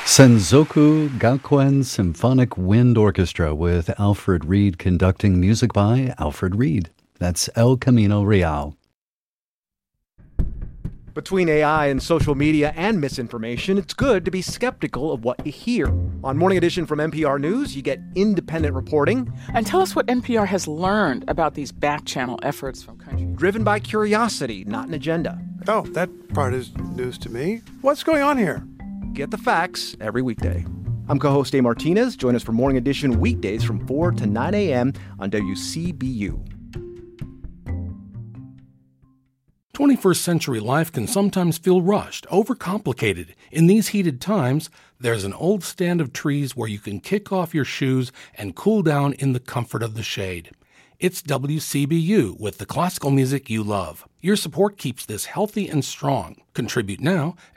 Senzoku Gakuen Symphonic Wind Orchestra with Alfred Reed conducting, music by Alfred Reed. That's El Camino Real. Between AI and social media and misinformation, it's good to be skeptical of what you hear. On Morning Edition from NPR News, you get independent reporting. And tell us what NPR has learned about these back-channel efforts from countries. Driven by curiosity, not an agenda. Oh, that part is news to me. What's going on here? Get the facts every weekday. I'm co-host Dave Martinez. Join us for Morning Edition weekdays from 4 to 9 a.m. on WCBU. 21st century life can sometimes feel rushed, overcomplicated. In these heated times, there's an old stand of trees where you can kick off your shoes and cool down in the comfort of the shade. It's WCBU with the classical music you love. Your support keeps this healthy and strong. Contribute now